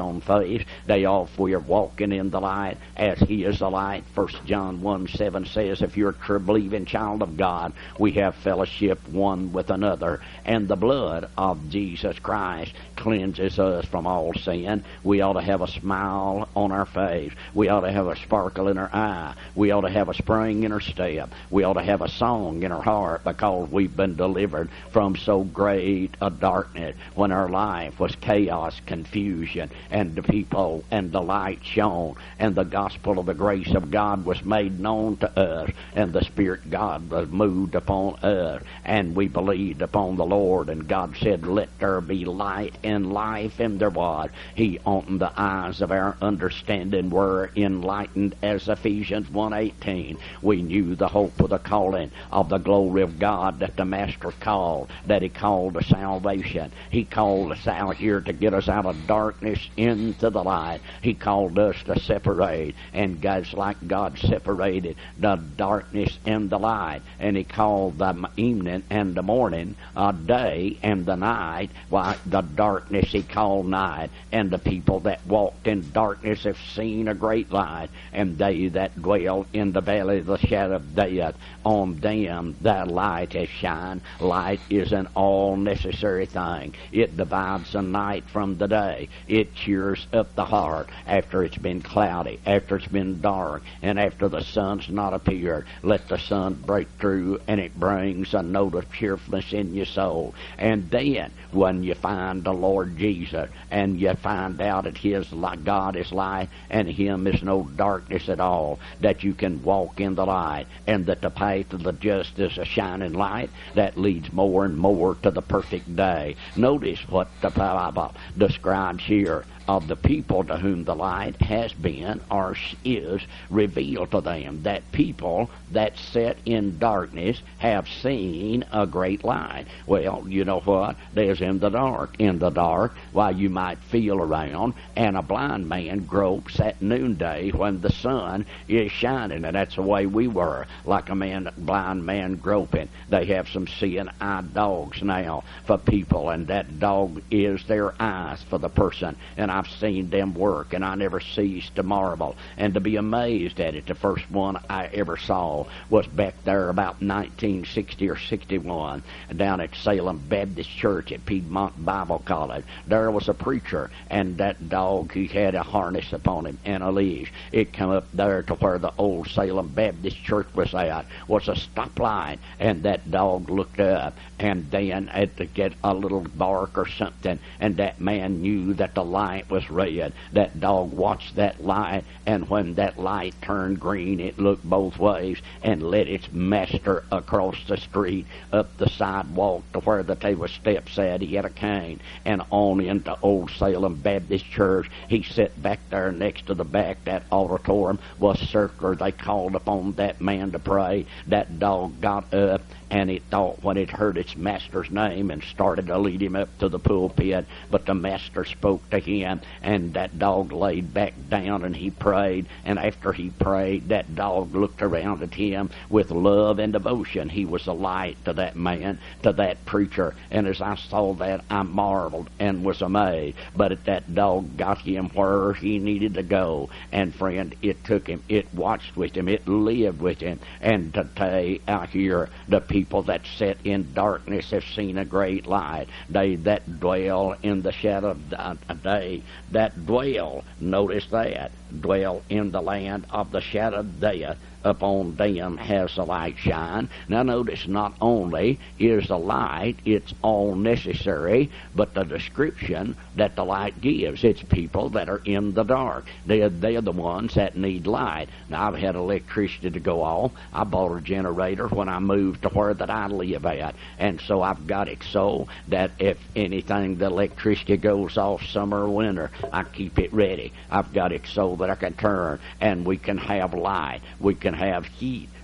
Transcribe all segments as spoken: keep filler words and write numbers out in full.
on face. They all we're walking in the light as he is the light. First John one seven says, if you're a true believing child of God, we have fellowship one with another, and the blood of Jesus Christ cleanses us from all sin. We ought to have a smile on our face. We ought to have a sparkle in our eye. We ought to have a spring in our step. We ought to have a song in our heart, because we've been delivered from so great a darkness when our life was chaos, confusion, and the people and the light shone, and the gospel of the grace of God was made known to us, and the Spirit God was moved upon us, and we believed upon the Lord, and God said, let there be light, and life, and there was. He opened the eyes of our understanding, were enlightened, as Ephesians one eighteen. We knew the hope of the calling of the glory of God that the Master called, that he called to salvation. He called us out here to get us out of darkness into the light. He called us to separate, and God's like God separated the darkness and the light, and he called the evening and the morning, a day and the night. Why, the darkness he called night, and the people that walked in darkness have seen a great light, and they that dwell in the valley of the shadow of death, on them that light has shined. Light is an all necessary thing. It divides the night from the day. It cheers up the heart after it's been cloudy, after it's been dark, and after the sun's not appeared. Let the sun break through, and it brings a note of cheerfulness in your soul. And then when you find the Lord Jesus, and you find out that his God is light, and him is no darkness at all, that you can walk in the light, and that the path of the just is a shining light that leads more and more to the perfect day. Notice what the Bible describes here of the people to whom the light has been or is revealed to them. That people that sit in darkness have seen a great light. Well, you know what? There's in the dark. In the dark, while you might feel around, and a blind man gropes at noonday when the sun is shining, and that's the way we were, like a man, blind man groping. They have some seeing-eyed dogs now for people, and that dog is their eyes for the person. And I've seen them work, and I never ceased to marvel and to be amazed at it. The first one I ever saw was back there about nineteen sixty or sixty-one down at Salem Baptist Church at Piedmont Bible College. There was a preacher, and that dog, he had a harness upon him and a leash. It come up there to where the old Salem Baptist Church was at, was a stoplight, and that dog looked up, and then had to get a little bark or something, and that man knew that the light was red. That dog watched that light, and when that light turned green, it looked both ways and led its master across the street, up the sidewalk to where the table steps at. He had a cane, and on into old Salem Baptist Church. He sat back there next to the back. That auditorium was circular. They called upon that man to pray. That dog got up, and it thought when it heard its master's name, and started to lead him up to the pulpit. But the master spoke to him, and that dog laid back down, and he prayed. And after he prayed, that dog looked around at him with love and devotion. He was a light to that man, to that preacher. And as I saw that, I marveled and was amazed. But at that dog got him where he needed to go. And friend, it took him, it watched with him, it lived with him. And today out here, the people that sit in darkness have seen a great light. They that dwell in the shadow of day, that dwell, notice that, dwell in the land of the shadow of death, upon them has the light shine. Now notice, not only is the light, it's all necessary, but the description that the light gives, it's people that are in the dark. They're, they're the ones that need light. Now I've had electricity to go off. I bought a generator when I moved to where that I live at, and so I've got it so that if anything, the electricity goes off summer or winter, I keep it ready. I've got it so that I can turn, and we can have light. We can have heat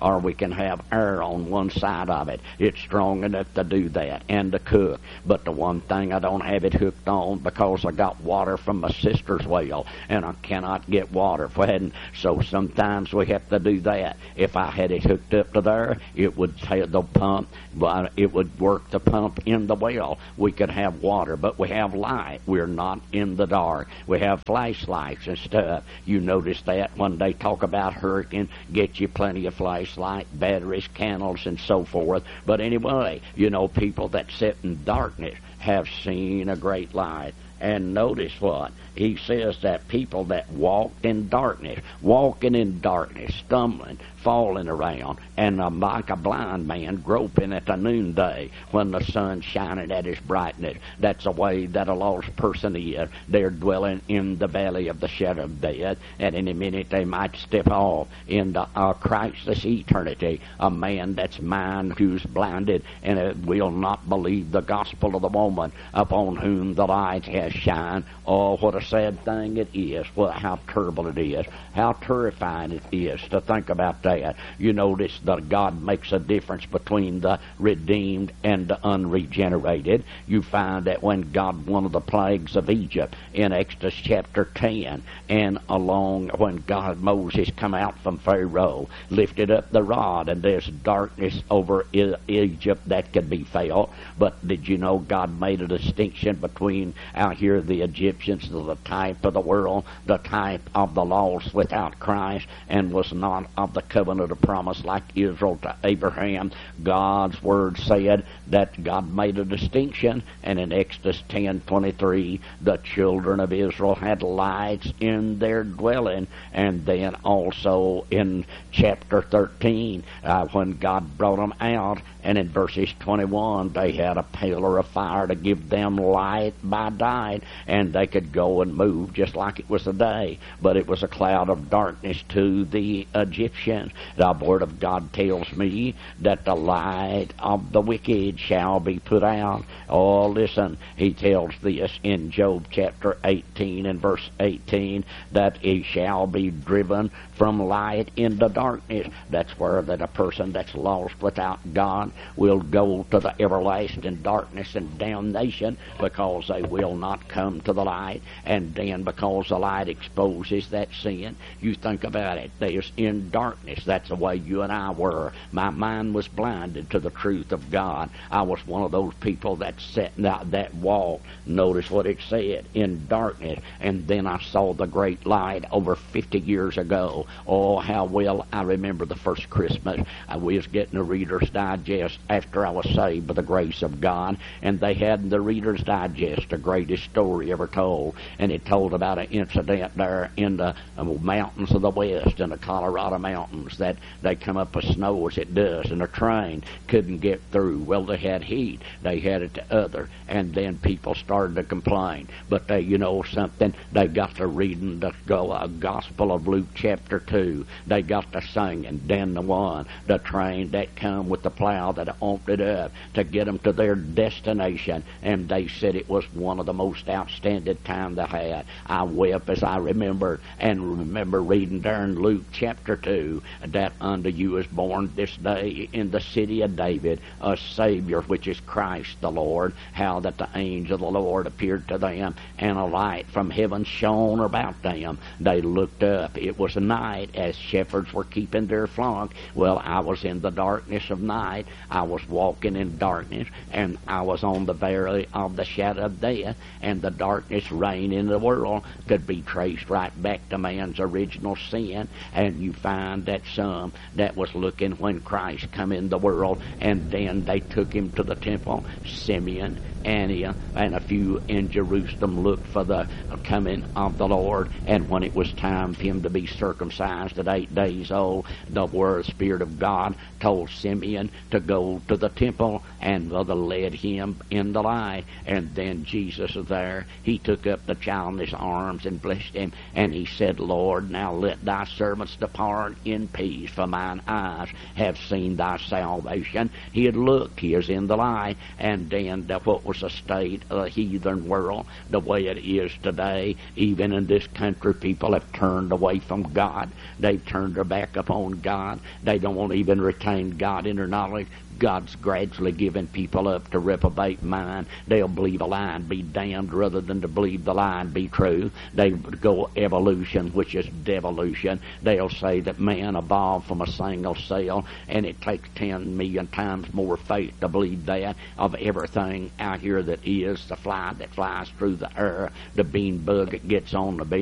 or we can have air on one side of it. It's strong enough to do that and to cook. But the one thing I don't have it hooked on, because I got water from my sister's well, and I cannot get water if I hadn't. So sometimes we have to do that. If I had it hooked up to there, it would take the pump, but it would work the pump in the well. We could have water, but we have light. We're not in the dark. We have flashlights and stuff. You notice that when they talk about hurricane, get you plenty of flashlight, batteries, candles, and so forth. But anyway, you know, people that sit in darkness have seen a great light. And notice what? He says that people that walked in darkness, walking in darkness, stumbling, falling around, and uh, like a blind man groping at the noonday when the sun's shining at his brightness. That's the way that a lost person is. They're dwelling in the valley of the shadow of death. At any minute they might step off into uh, Christless eternity. A man that's mind who's blinded and uh, will not believe the gospel of the woman upon whom the light has shined. Oh, what a sad thing it is. Well, how terrible it is. How terrifying it is to think about that. You notice that God makes a difference between the redeemed and the unregenerated. You find that when God, one of the plagues of Egypt in Exodus chapter ten, and along when God, Moses come out from Pharaoh, lifted up the rod, and there's darkness over E- Egypt that could be felt. But did you know God made a distinction between out here the Egyptians, the type of the world, the type of the lost without Christ, and was not of the covenant of promise like Israel to Abraham. God's word said that God made a distinction, and in Exodus ten twenty-three, the children of Israel had lights in their dwelling. And then also in chapter thirteen, uh, when God brought them out, and in verses twenty-one, they had a pillar of fire to give them light by night, and they could go and move just like it was a day. But it was a cloud of darkness to the Egyptians. The word of God tells me that the light of the wicked shall be put out. Oh, listen, he tells this in Job chapter eighteen and verse eighteen, that he shall be driven from light into darkness. That's where that a person that's lost without God will go to the everlasting darkness and damnation, because they will not come to the light. And then because the light exposes that sin, you think about it, there's in darkness. That's the way you and I were. My mind was blinded to the truth of God. I was one of those people that sat in that, that walk. Notice what it said, in darkness. And then I saw the great light over fifty years ago. Oh, how well I remember the first Christmas. I was getting a Reader's Digest after I was saved by the grace of God, and they had in the Reader's Digest the greatest story ever told. And it told about an incident there in the mountains of the West, in the Colorado mountains, that they come up with snow as it does, and a train couldn't get through. Well, they had heat. They had it to other, and then people started to complain. But they, you know something, they got to reading the uh, Gospel of Luke chapter two. They got to singing, then the one, the train that come with the plow that opened it up to get them to their destination, and they said it was one of the most outstanding time they had. I wept as I remembered, and remember reading there in Luke chapter two, that unto you is born this day in the city of David a Savior, which is Christ the Lord. How that the angel of the Lord appeared to them, and a light from heaven shone about them. They looked up. It was night, as shepherds were keeping their flock. Well, I was in the darkness of night. I was walking in darkness, and I was on the valley of the shadow of death, and the darkness reigned in the world could be traced right back to man's original sin. And you find that some that was looking when Christ come in the world, and then they took him to the temple. Simeon, Anna, and a few in Jerusalem looked for the coming of the Lord. And when it was time for him to be circumcised at eight days old, the word Spirit of God told Simeon to go to the temple, and mother led him in the light. And then Jesus was there. He took up the child in his arms and blessed him, and he said, Lord, now let thy servants depart in peace, for mine eyes have seen thy salvation. He'd look, he is in the light, and then the, what was the state of the heathen world, the way it is today, even in this country, people have turned away from God. They've turned their back upon God. They don't even retain God in their knowledge. God's gradually giving people up to reprobate mind. They'll believe a lie and be damned rather than to believe the lie and be true. They go evolution, which is devolution. They'll say that man evolved from a single cell, and it takes ten million times more faith to believe that of everything out here that is, the fly that flies through the air, the bean bug that gets on the